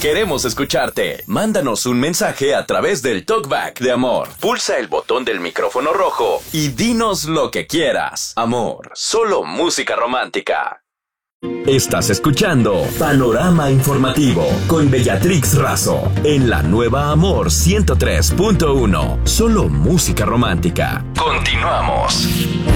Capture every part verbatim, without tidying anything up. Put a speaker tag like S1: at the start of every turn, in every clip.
S1: Queremos escucharte. Mándanos un mensaje a través del Talkback de Amor. Pulsa el botón del micrófono rojo y dinos lo que quieras. Amor, solo música romántica. Estás escuchando Panorama Informativo con Bellatrix Razo en la nueva Amor ciento tres punto uno. Solo música romántica. Continuamos.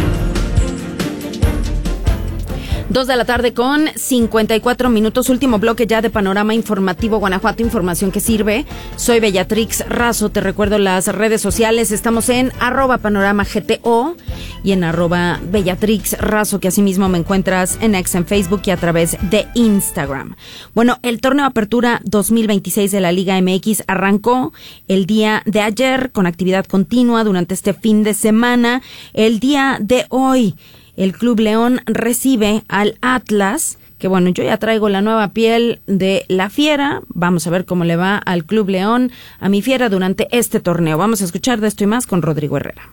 S2: Dos de la tarde con cincuenta y cuatro minutos, último bloque ya de Panorama Informativo Guanajuato, información que sirve. Soy Bellatrix Razo, te recuerdo las redes sociales, estamos en arroba panorama gto y en arroba Bellatrix Razo, que asimismo me encuentras en X, en Facebook y a través de Instagram. Bueno, el torneo Apertura dos mil veintiséis de la Liga M X arrancó el día de ayer con actividad continua durante este fin de semana. El día de hoy el Club León recibe al Atlas, que bueno, yo ya traigo la nueva piel de la Fiera. Vamos a ver cómo le va al Club León, a mi Fiera, durante este torneo. Vamos a escuchar de esto y más con Rodrigo Herrera.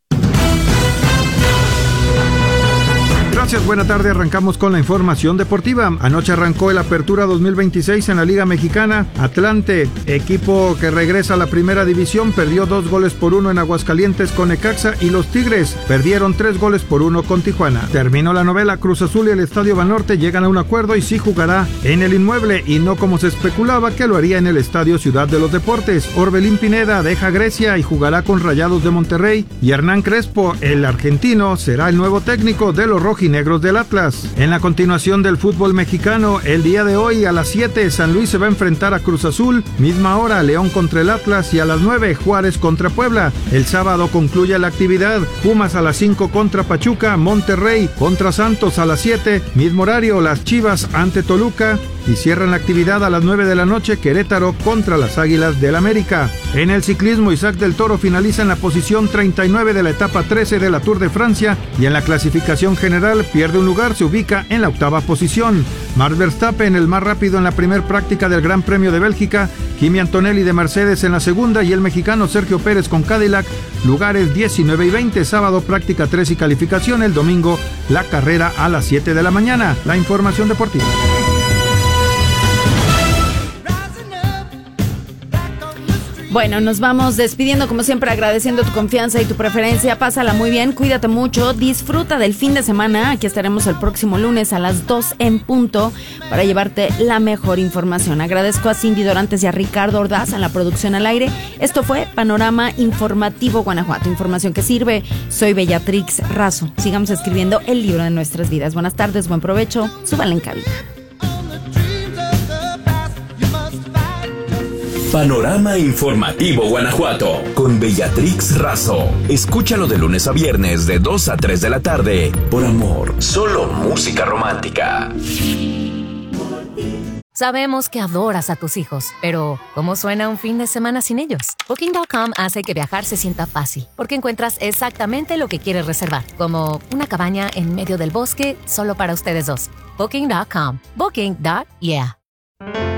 S3: Gracias, buena tarde. Arrancamos con la información deportiva. Anoche arrancó el Apertura dos mil veintiséis en la Liga Mexicana. Atlante, equipo que regresa a la primera división, perdió dos goles por uno en Aguascalientes con Necaxa, y los Tigres perdieron tres goles por uno con Tijuana. Terminó la novela. Cruz Azul y el Estadio Banorte llegan a un acuerdo y sí jugará en el inmueble y no como se especulaba que lo haría en el Estadio Ciudad de los Deportes. Orbelín Pineda deja Grecia y jugará con Rayados de Monterrey, y Hernán Crespo, el argentino, será el nuevo técnico de los rojinegros del Atlas. En la continuación del fútbol mexicano, el día de hoy a las siete San Luis se va a enfrentar a Cruz Azul, misma hora León contra el Atlas, y a las nueve Juárez contra Puebla. El sábado concluye la actividad, Pumas a las cinco contra Pachuca, Monterrey contra Santos a las siete, mismo horario las Chivas ante Toluca, y cierran la actividad a las nueve de la noche Querétaro contra las Águilas del América. En el ciclismo, Isaac del Toro finaliza en la posición treinta y nueve de la etapa trece de la Tour de Francia, y en la clasificación general pierde un lugar, se ubica en la octava posición. Max Verstappen, el más rápido en la primer práctica del Gran Premio de Bélgica, Kimi Antonelli de Mercedes en la segunda, y el mexicano Sergio Pérez con Cadillac, lugares diecinueve y veinte. Sábado práctica tres y calificación, el domingo la carrera a las siete de la mañana. La información deportiva.
S2: Bueno, nos vamos despidiendo como siempre, agradeciendo tu confianza y tu preferencia. Pásala muy bien, cuídate mucho, disfruta del fin de semana. Aquí estaremos el próximo lunes a las dos en punto para llevarte la mejor información. Agradezco a Cindy Dorantes y a Ricardo Ordaz en la producción al aire. Esto fue Panorama Informativo Guanajuato, información que sirve. Soy Bellatrix Razo. Sigamos escribiendo el libro de nuestras vidas. Buenas tardes, buen provecho, súbanle en cabina.
S1: Panorama Informativo Guanajuato con Bellatrix Razo. Escúchalo de lunes a viernes de dos a tres de la tarde por Amor, solo música romántica.
S4: Sabemos que adoras a tus hijos, pero ¿cómo suena un fin de semana sin ellos? Booking punto com hace que viajar se sienta fácil, porque encuentras exactamente lo que quieres reservar, como una cabaña en medio del bosque solo para ustedes dos. Booking punto com. Booking. Yeah.